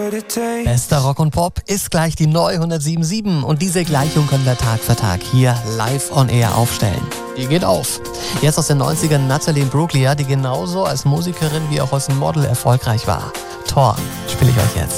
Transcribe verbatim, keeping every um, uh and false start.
Bester Rock und Pop ist gleich die neue hundertsieben Komma sieben und diese Gleichung können wir Tag für Tag hier live on air aufstellen. Die geht auf. Jetzt aus den neunzigern Natalie Imbruglia, die genauso als Musikerin wie auch als Model erfolgreich war. Torn spiele ich euch jetzt.